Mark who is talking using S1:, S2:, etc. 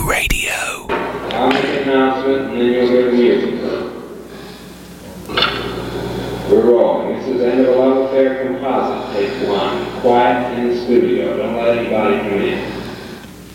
S1: Radio.
S2: I'll make an announcement and then you'll hear the music. We're rolling. This is End of a Love Affair Composite, take one. Quiet in the studio. Don't let anybody come in.